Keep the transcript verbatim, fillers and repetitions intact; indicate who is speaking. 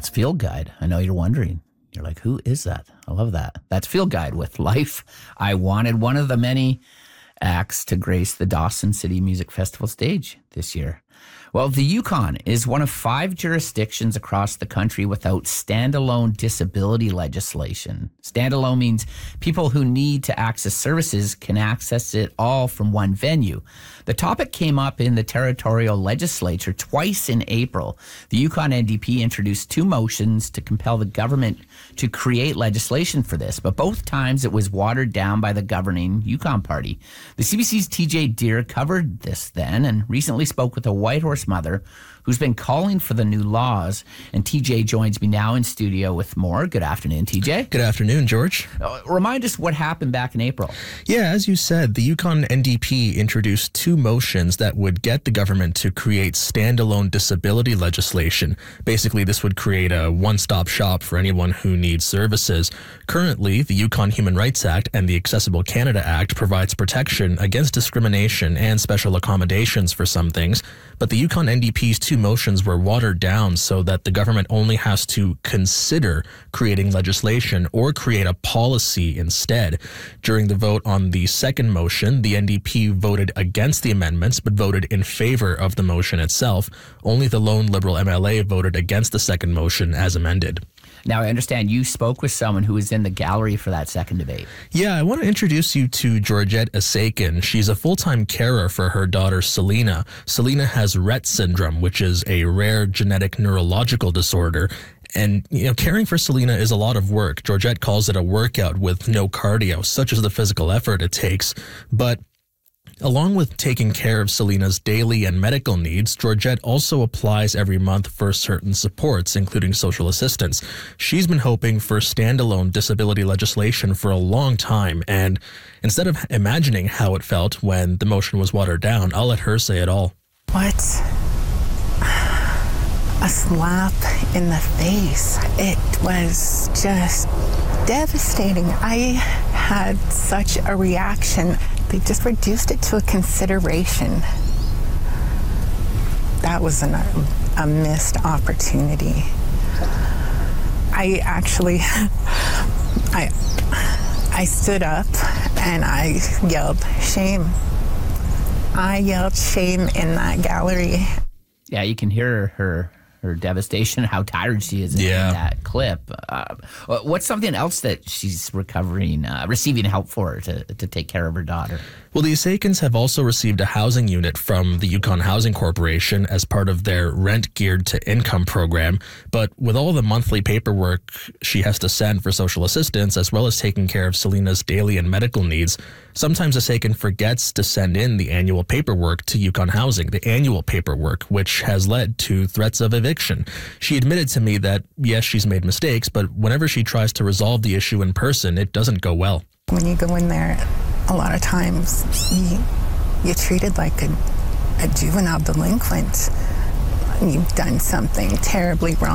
Speaker 1: That's Field Guide. I know you're wondering. You're like, who is that? I love that. That's Field Guide with Life I Wanted, one of the many acts to grace the Dawson City Music Festival stage this year. Well, the Yukon is one of five jurisdictions across the country without standalone disability legislation. Standalone means people who need to access services can access it all from one venue. The topic came up in the territorial legislature twice in April. The Yukon N D P introduced two motions to compel the government to create legislation for this, but both times it was watered down by the governing Yukon Party. The C B C's T J Deer covered this then and recently spoke with a Whitehorse mother who's been calling for the new laws. And T J joins me now in studio with more. Good afternoon, T J.
Speaker 2: Good afternoon, George.
Speaker 1: Uh, remind us what happened back in April.
Speaker 2: Yeah, as you said, the Yukon N D P introduced two motions that would get the government to create standalone disability legislation. Basically, this would create a one-stop shop for anyone who needs services. Currently, the Yukon Human Rights Act and the Accessible Canada Act provides protection against discrimination and special accommodations for some things, but the Yukon N D P's two motions were watered down so that the government only has to consider creating legislation or create a policy instead. During the vote on the second motion, the N D P voted against the amendments but voted in favor of the motion itself. Only the lone Liberal M L A voted against the second motion as amended.
Speaker 1: Now, I understand you spoke with someone who was in the gallery for that second debate.
Speaker 2: Yeah, I want to introduce you to Georgette Asakin. She's a full-time carer for her daughter, Selena. Selena has Rett syndrome, which is a rare genetic neurological disorder. And, you know, caring for Selena is a lot of work. Georgette calls it a workout with no cardio, such as the physical effort it takes. But along with taking care of Selena's daily and medical needs, Georgette also applies every month for certain supports, including social assistance. She's been hoping for standalone disability legislation for a long time, and instead of imagining how it felt when the motion was watered down, I'll let her say it all.
Speaker 3: What a slap in the face. It was just devastating. I had such a reaction. They just reduced it to a consideration. That was an, a missed opportunity. I actually, I, I stood up and I yelled, shame. I yelled shame in that gallery.
Speaker 1: Yeah, you can hear her her devastation, how tired she is in
Speaker 2: Yeah.
Speaker 1: that clip. Uh, what's something else that she's recovering, uh, receiving help for to, to take care of her daughter?
Speaker 2: Well, the Asakins have also received a housing unit from the Yukon Housing Corporation as part of their rent geared to income program. But with all the monthly paperwork she has to send for social assistance, as well as taking care of Selena's daily and medical needs, sometimes Asakin forgets to send in the annual paperwork to Yukon Housing, the annual paperwork, which has led to threats of eviction. She admitted to me that, yes, she's made mistakes, but whenever she tries to resolve the issue in person, it doesn't go well.
Speaker 3: When you go in there, a lot of times you, you're treated like a, a juvenile delinquent. You've done something terribly wrong.